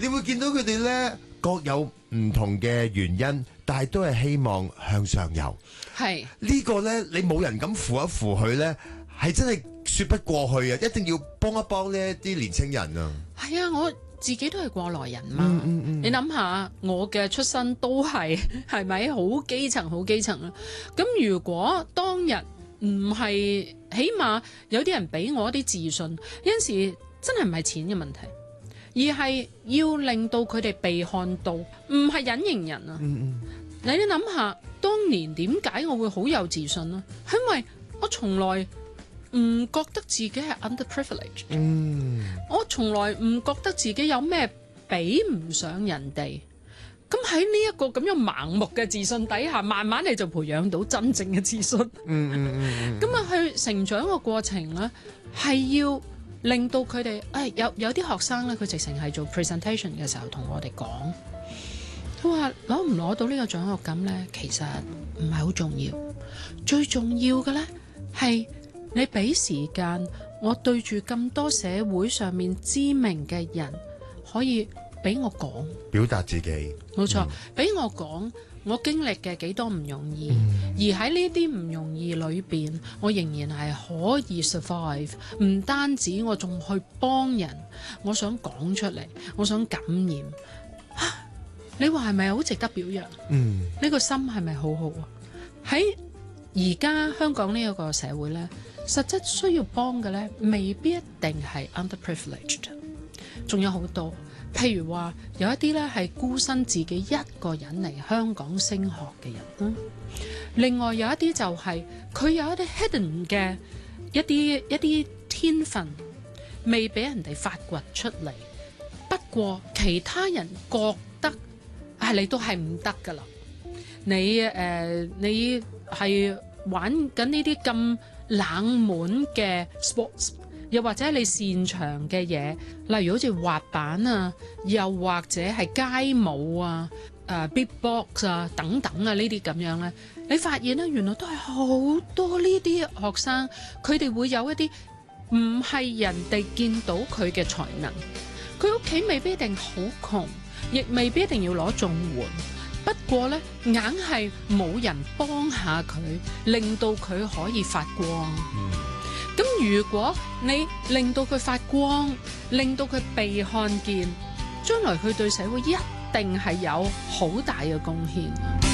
你會見到佢哋咧各有唔同嘅原因，但係都係希望向上游。 係呢個咧，你冇人敢扶一扶佢咧，係真係說不過去啊！一定要幫一幫呢啲年青人啊！ 係啊，我自己都係過來人嘛。你諗下，我嘅出身都係咪好基層好基層啊？咁如果當日唔係，起碼有啲人俾我一啲自信，有陣時真係唔係錢嘅問題，而係要令到佢哋被看到，唔係隱形人啊！你諗下，當年點解我會好有自信呢？因為我從來唔覺得自己係 underprivileged，我從來唔覺得自己有咩比唔上人哋。咁喺呢一個咁樣盲目嘅自信底下，慢慢你就培養到真正嘅自信。咁啊，去成長嘅過程呢，係要令到佢哋，有啲學生呢，佢直情係做 presentation 嘅時候同我哋講，佢話攞唔攞到呢個獎學金呢，其實唔係好重要，最重要嘅呢係你俾時間我對住咁多社會上面知名嘅人，可以俾我講， 表達自己。 冇錯，俾我講我經歷嘅幾多唔容易，而喺呢啲唔容易裏邊，我仍然係可以 survive。唔單止，我仲去幫人，我想講出嚟，我想感染。你話係咪好值得表揚？呢個心係咪好好啊？喺而家香港呢一個社會呢，實質需要幫嘅呢，未必一定係 underprivileged， 仲有好多。譬如話有一啲咧係孤身自己一個人嚟香港升學嘅人啦，另外有一啲就係佢有一啲 hidden 嘅一啲天分未俾人哋發掘出嚟，不過其他人覺得你都係唔得噶啦，你係玩緊呢啲咁冷門嘅 sports，又或者你擅長嘅嘢，例如好似滑板啊，又或者係街舞啊、beatbox 啊等等啊呢啲咁樣呢，你發現呢，原來都係好多呢啲學生，佢哋會有一啲唔係人哋見到佢嘅才能，佢屋企未必一定好窮，亦未必一定要攞綜援，不過呢，硬係冇人幫下佢，令到佢可以發光。咁如果你令到佢發光，令到佢被看見，將來佢對社會一定係有好大嘅貢獻。